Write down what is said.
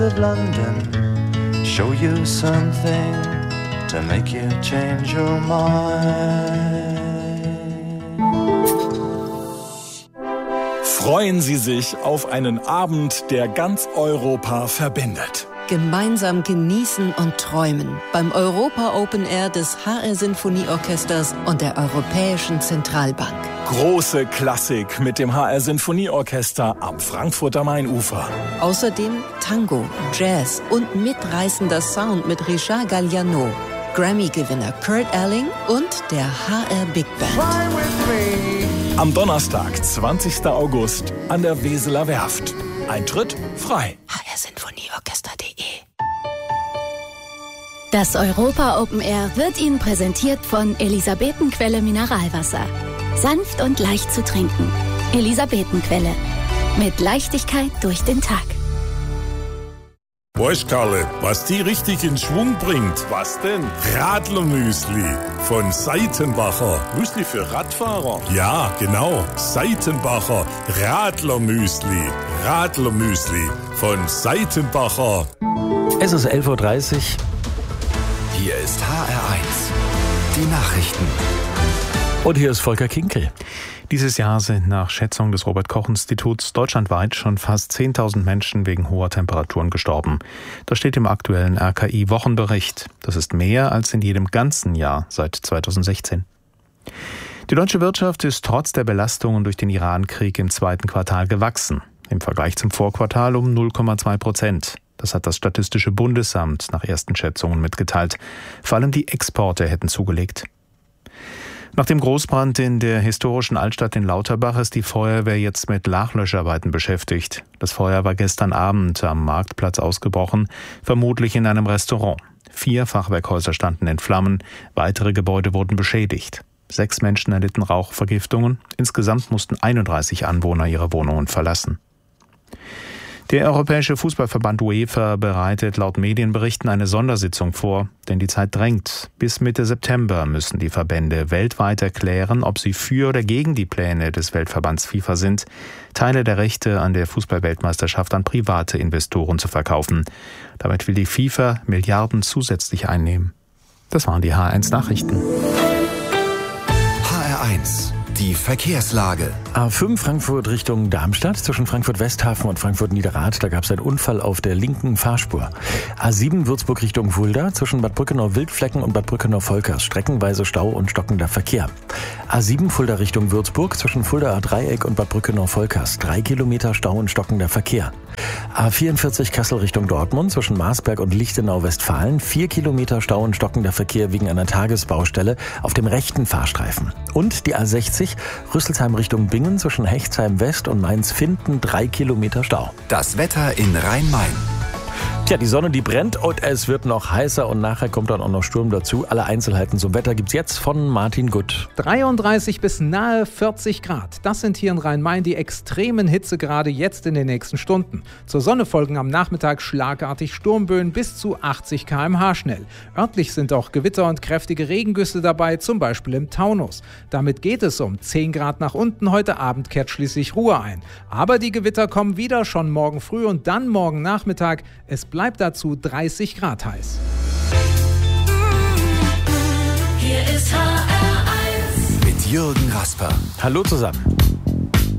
of London, show you something to make you change your mind. Freuen Sie sich auf einen Abend, der ganz Europa verbindet. Gemeinsam genießen und träumen beim Europa Open Air des HR Sinfonieorchesters und der Europäischen Zentralbank. Große Klassik mit dem HR Sinfonieorchester am Frankfurter Mainufer. Außerdem Tango, Jazz und mitreißender Sound mit Richard Galliano, Grammy-Gewinner Kurt Elling und der HR Big Band. Am Donnerstag, 20. August, an der Weseler Werft. Eintritt frei. hrsinfonieorchester.de. Das Europa Open Air wird Ihnen präsentiert von Elisabetenquelle Mineralwasser. Sanft und leicht zu trinken. Elisabetenquelle. Mit Leichtigkeit durch den Tag. Weißt Karle, was die richtig in Schwung bringt? Was denn? Radlermüsli von Seitenbacher. Müsli für Radfahrer? Ja, genau. Seitenbacher Radlermüsli. Radlermüsli von Seitenbacher. Es ist 11.30 Uhr. Hier ist HR1. Die Nachrichten. Und hier ist Volker Kinkel. Dieses Jahr sind nach Schätzung des Robert-Koch-Instituts deutschlandweit schon fast 10.000 Menschen wegen hoher Temperaturen gestorben. Das steht im aktuellen RKI-Wochenbericht. Das ist mehr als in jedem ganzen Jahr seit 2016. Die deutsche Wirtschaft ist trotz der Belastungen durch den Iran-Krieg im zweiten Quartal gewachsen. Im Vergleich zum Vorquartal um 0,2%. Das hat das Statistische Bundesamt nach ersten Schätzungen mitgeteilt. Vor allem die Exporte hätten zugelegt. Nach dem Großbrand in der historischen Altstadt in Lauterbach ist die Feuerwehr jetzt mit Nachlöscharbeiten beschäftigt. Das Feuer war gestern Abend am Marktplatz ausgebrochen, vermutlich in einem Restaurant. 4 Fachwerkhäuser standen in Flammen, weitere Gebäude wurden beschädigt. 6 Menschen erlitten Rauchvergiftungen. Insgesamt mussten 31 Anwohner ihre Wohnungen verlassen. Der Europäische Fußballverband UEFA bereitet laut Medienberichten eine Sondersitzung vor, denn die Zeit drängt. Bis Mitte September müssen die Verbände weltweit erklären, ob sie für oder gegen die Pläne des Weltverbands FIFA sind, Teile der Rechte an der Fußballweltmeisterschaft an private Investoren zu verkaufen. Damit will die FIFA Milliarden zusätzlich einnehmen. Das waren die HR1 Nachrichten. HR1. Die Verkehrslage. A5 Frankfurt Richtung Darmstadt zwischen Frankfurt-Westhafen und Frankfurt-Niederrad. Da gab es einen Unfall auf der linken Fahrspur. A7 Würzburg Richtung Fulda zwischen Bad Brückenau-Wildflecken und Bad Brückenau-Volkers. Streckenweise Stau und stockender Verkehr. A7 Fulda Richtung Würzburg zwischen Fuldaer Dreieck und Bad Brückenau-Volkers. 3 Kilometer Stau und stockender Verkehr. A44 Kassel Richtung Dortmund zwischen Marsberg und Lichtenau-Westfalen. 4 Kilometer Stau und stockender Verkehr wegen einer Tagesbaustelle auf dem rechten Fahrstreifen. Und die A60 Rüsselsheim Richtung Bingen zwischen Hechtsheim West und Mainz-Finden 3 Kilometer Stau. Das Wetter in Rhein-Main. Tja, die Sonne, die brennt und es wird noch heißer und nachher kommt dann auch noch Sturm dazu. Alle Einzelheiten zum Wetter gibt's jetzt von Martin Gutt. 33 bis nahe 40 Grad. Das sind hier in Rhein-Main die extremen Hitzegrade jetzt in den nächsten Stunden. Zur Sonne folgen am Nachmittag schlagartig Sturmböen bis zu 80 km/h schnell. Örtlich sind auch Gewitter und kräftige Regengüsse dabei, zum Beispiel im Taunus. Damit geht es um 10 Grad nach unten. Heute Abend kehrt schließlich Ruhe ein. Aber die Gewitter kommen wieder, schon morgen früh und dann morgen Nachmittag. Es bleibt dazu 30 Grad heiß. Hier ist HR1 mit Jürgen Rasper. Hallo zusammen.